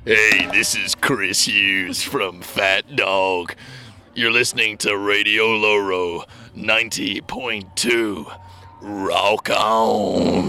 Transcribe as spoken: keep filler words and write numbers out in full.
Hey, this is Chris Hughes from Fat Dog. You're listening to Radio Loro ninety point two. Rock on.